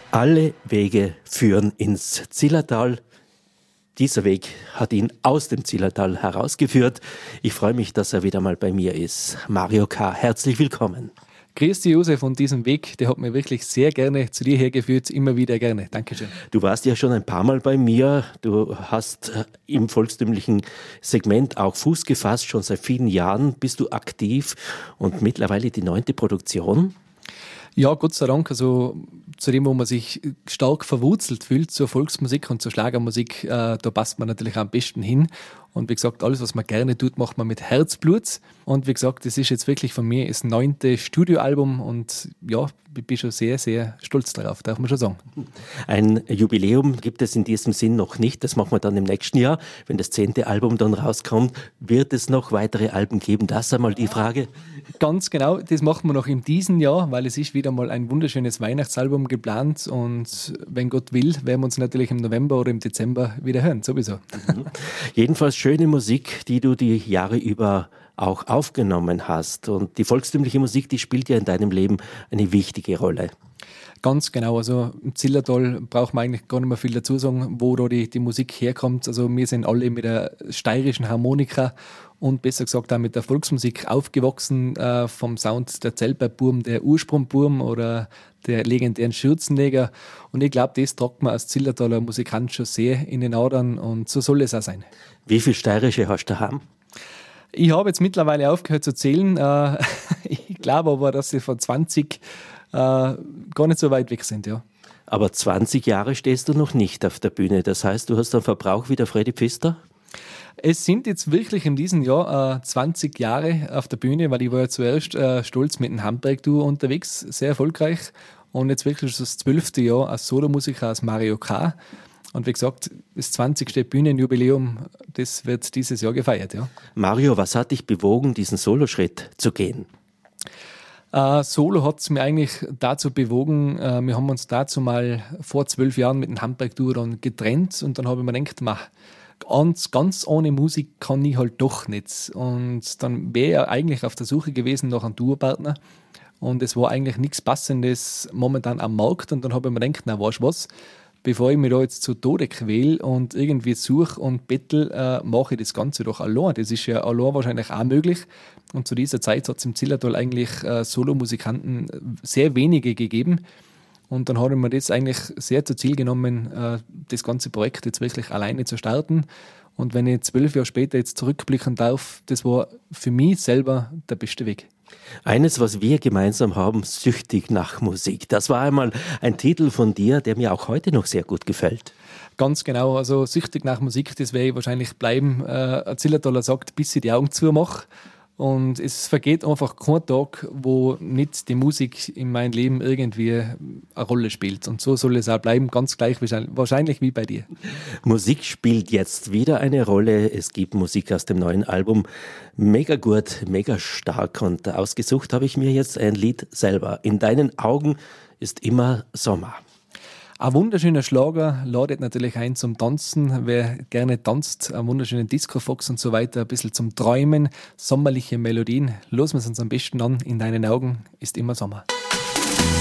Alle Wege führen ins Zillertal. Dieser Weg hat ihn aus dem Zillertal herausgeführt. Ich freue mich, dass er wieder mal bei mir ist. Mario K., herzlich willkommen. Grüß dich, Josef, und diesen Weg, der hat mir wirklich sehr gerne zu dir hergeführt, immer wieder gerne. Dankeschön. Du warst ja schon ein paar Mal bei mir. Du hast im volkstümlichen Segment auch Fuß gefasst. Schon seit vielen Jahren bist du aktiv und mittlerweile die 9. Produktion. Ja, Gott sei Dank, also zu dem, wo man sich stark verwurzelt fühlt, zur Volksmusik und zur Schlagermusik, da passt man natürlich am besten hin. Und wie gesagt, alles, was man gerne tut, macht man mit Herzblut. Und wie gesagt, das ist jetzt wirklich von mir das 9. Studioalbum und ja, ich bin schon sehr, sehr stolz darauf, darf man schon sagen. Ein Jubiläum gibt es in diesem Sinn noch nicht. Das machen wir dann im nächsten Jahr. Wenn das 10. Album dann rauskommt, wird es noch weitere Alben geben? Das ist einmal die Frage. Ganz genau, das machen wir noch in diesem Jahr, weil es ist wieder mal ein wunderschönes Weihnachtsalbum geplant und wenn Gott will, werden wir uns natürlich im November oder im Dezember wieder hören, sowieso. Jedenfalls schöne Musik, die du die Jahre über auch aufgenommen hast. Und die volkstümliche Musik, die spielt ja in deinem Leben eine wichtige Rolle. Ganz genau, also im Zillertal braucht man eigentlich gar nicht mehr viel dazu sagen, wo da die Musik herkommt. Also wir sind alle mit der steirischen Harmonika und besser gesagt auch mit der Volksmusik aufgewachsen, vom Sound der Zeltbergbuben, der Ursprungbuben oder der legendären Schürzenleger. Und ich glaube, das tragt man als Zillertaler Musikant schon sehr in den Adern und so soll es auch sein. Wie viel steirische hast du daheim? Ich habe jetzt mittlerweile aufgehört zu zählen. Ich glaube aber, dass sie von 20 gar nicht so weit weg sind, ja. Aber 20 Jahre stehst du noch nicht auf der Bühne. Das heißt, du hast einen Verbrauch wie der Freddy Pfister? Es sind jetzt wirklich in diesem Jahr 20 Jahre auf der Bühne, weil ich war ja zuerst stolz mit dem Handwerk-Duo unterwegs, sehr erfolgreich. Und jetzt wirklich das 12. Jahr als Solomusiker, als Mario K. Und wie gesagt, das 20. Bühnenjubiläum, das wird dieses Jahr gefeiert, ja. Mario, was hat dich bewogen, diesen Soloschritt zu gehen? Solo hat es mir eigentlich dazu bewogen, wir haben uns dazu mal vor 12 Jahren mit dem Handwerk-Duo dann getrennt und dann habe ich mir gedacht, ganz ohne Musik kann ich halt doch nichts. Und dann wäre ich eigentlich auf der Suche gewesen nach einem Duopartner und es war eigentlich nichts Passendes momentan am Markt und dann habe ich mir gedacht, weißt du was, bevor ich mich da jetzt zu Tode quäle und irgendwie suche und bettel, mache ich das Ganze doch allein. Das ist ja allein wahrscheinlich auch möglich. Und zu dieser Zeit hat es im Zillertal eigentlich Solomusikanten sehr wenige gegeben. Und dann habe ich mir das eigentlich sehr zu Ziel genommen, das ganze Projekt jetzt wirklich alleine zu starten. Und wenn ich 12 Jahre später jetzt zurückblicken darf, das war für mich selber der beste Weg. Eines, was wir gemeinsam haben, süchtig nach Musik. Das war einmal ein Titel von dir, der mir auch heute noch sehr gut gefällt. Ganz genau, also süchtig nach Musik, das werde ich wahrscheinlich bleiben. Ein Zillertaler sagt, bis ich die Augen zumache. Und es vergeht einfach kein Tag, wo nicht die Musik in meinem Leben irgendwie eine Rolle spielt. Und so soll es auch bleiben, ganz gleich wahrscheinlich wie bei dir. Musik spielt jetzt wieder eine Rolle. Es gibt Musik aus dem neuen Album. Mega gut, mega stark. Und ausgesucht habe ich mir jetzt ein Lied selber. In deinen Augen ist immer Sommer. Ein wunderschöner Schlager ladet natürlich ein zum Tanzen. Wer gerne tanzt, einen wunderschönen Disco-Fox und so weiter, ein bisschen zum Träumen, sommerliche Melodien. Losen wir es uns am besten an. In deinen Augen ist immer Sommer.